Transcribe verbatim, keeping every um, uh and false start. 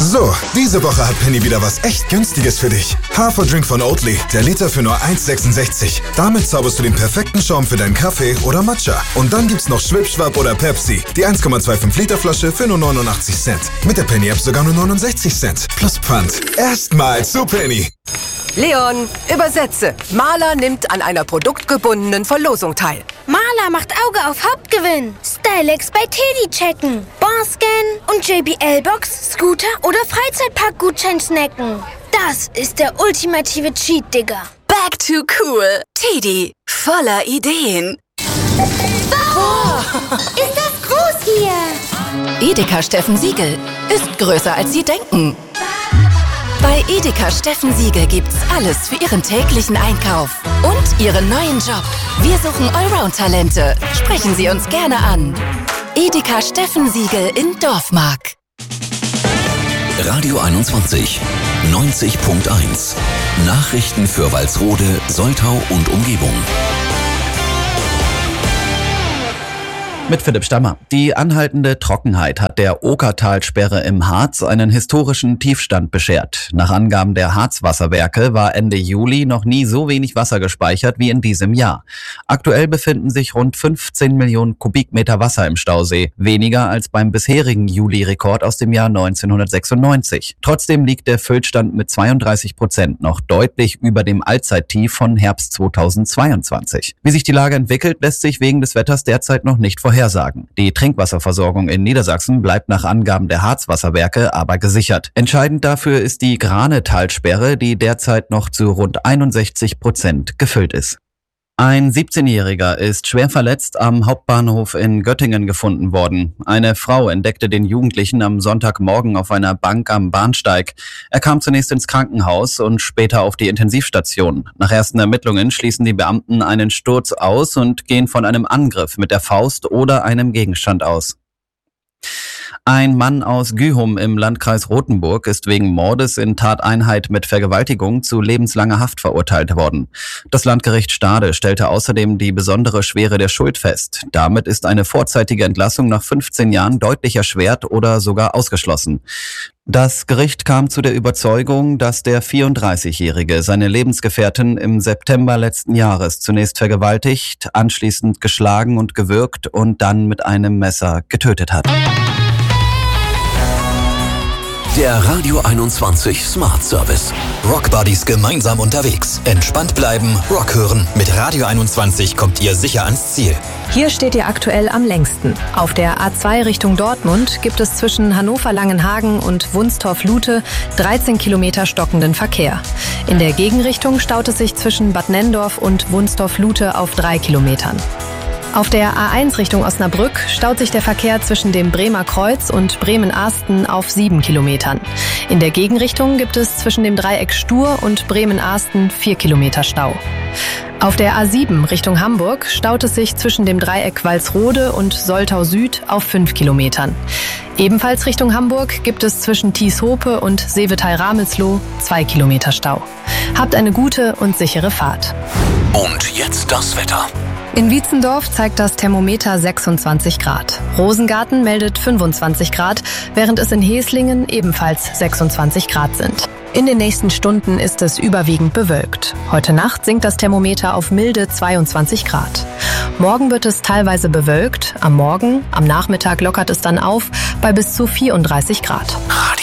So, diese Woche hat Penny wieder was echt Günstiges für dich. Haferdrink von Oatly, der Liter für nur eins Komma sechsundsechzig. Damit zauberst du den perfekten Schaum für deinen Kaffee oder Matcha. Und dann gibt's noch Schwipschwapp oder Pepsi, die eins Komma fünfundzwanzig Liter Flasche für nur neunundachtzig Cent. Mit der Penny-App sogar nur neunundsechzig Cent. Plus Pfand. Erstmal zu Penny. Leon, übersetze. Maler nimmt an einer produktgebundenen Verlosung teil. Maler macht Auge auf Hauptgewinn. Stylex bei Teddy checken. Barscan und J B L-Box, Scooter oder Freizeitpark-Gutschein snacken. Das ist der ultimative Cheat, Digga. Back to cool. Teddy, voller Ideen. Wow! Ist das groß hier? Edeka Steffen Siegel ist größer als Sie denken. Bei Edeka Steffen Siegel gibt's alles für Ihren täglichen Einkauf und Ihren neuen Job. Wir suchen Allround-Talente. Sprechen Sie uns gerne an. Edeka Steffen Siegel in Dorfmark. Radio einundzwanzig, neunzig Komma eins. Nachrichten für Walsrode, Soltau und Umgebung. Mit Philipp Stammer. Die anhaltende Trockenheit hat der Okertalsperre im Harz einen historischen Tiefstand beschert. Nach Angaben der Harzwasserwerke war Ende Juli noch nie so wenig Wasser gespeichert wie in diesem Jahr. Aktuell befinden sich rund fünfzehn Millionen Kubikmeter Wasser im Stausee, weniger als beim bisherigen Juli-Rekord aus dem Jahr neunzehnhundertsechsundneunzig. Trotzdem liegt der Füllstand mit zweiunddreißig Prozent noch deutlich über dem Allzeittief von Herbst zweitausendzweiundzwanzig. Wie sich die Lage entwickelt, lässt sich wegen des Wetters derzeit noch nicht vorhersagen. Die Trinkwasserversorgung in Niedersachsen bleibt nach Angaben der Harzwasserwerke aber gesichert. Entscheidend dafür ist die Granetalsperre, die derzeit noch zu rund einundsechzig Prozent gefüllt ist. Ein siebzehnjähriger ist schwer verletzt am Hauptbahnhof in Göttingen gefunden worden. Eine Frau entdeckte den Jugendlichen am Sonntagmorgen auf einer Bank am Bahnsteig. Er kam zunächst ins Krankenhaus und später auf die Intensivstation. Nach ersten Ermittlungen schließen die Beamten einen Sturz aus und gehen von einem Angriff mit der Faust oder einem Gegenstand aus. Ein Mann aus Gühum im Landkreis Rothenburg ist wegen Mordes in Tateinheit mit Vergewaltigung zu lebenslanger Haft verurteilt worden. Das Landgericht Stade stellte außerdem die besondere Schwere der Schuld fest. Damit ist eine vorzeitige Entlassung nach fünfzehn Jahren deutlich erschwert oder sogar ausgeschlossen. Das Gericht kam zu der Überzeugung, dass der vierunddreißigjährige seine Lebensgefährtin im September letzten Jahres zunächst vergewaltigt, anschließend geschlagen und gewürgt und dann mit einem Messer getötet hat. Der Radio einundzwanzig Smart Service. Rock Buddies gemeinsam unterwegs. Entspannt bleiben, Rock hören. Mit Radio einundzwanzig kommt ihr sicher ans Ziel. Hier steht ihr aktuell am längsten. Auf der A zwei Richtung Dortmund gibt es zwischen Hannover-Langenhagen und Wunstorf-Lute dreizehn Kilometer stockenden Verkehr. In der Gegenrichtung staut es sich zwischen Bad Nenndorf und Wunstorf-Lute auf drei Kilometern. Auf der A eins Richtung Osnabrück staut sich der Verkehr zwischen dem Bremer Kreuz und Bremen-Ahsten auf sieben Kilometern. In der Gegenrichtung gibt es zwischen dem Dreieck Stur und Bremen-Ahsten vier Kilometer Stau. Auf der A sieben Richtung Hamburg staut es sich zwischen dem Dreieck Walsrode und Soltau Süd auf fünf Kilometern. Ebenfalls Richtung Hamburg gibt es zwischen Thieshope und Seevetal-Ramelsloh zwei Kilometer Stau. Habt eine gute und sichere Fahrt. Und jetzt das Wetter. In Wietzendorf zeigt das Thermometer sechsundzwanzig Grad. Rosengarten meldet fünfundzwanzig Grad, während es in Heslingen ebenfalls sechsundzwanzig Grad sind. In den nächsten Stunden ist es überwiegend bewölkt. Heute Nacht sinkt das Thermometer auf milde zweiundzwanzig Grad. Morgen wird es teilweise bewölkt. Am Morgen, am Nachmittag lockert es dann auf bei bis zu vierunddreißig Grad.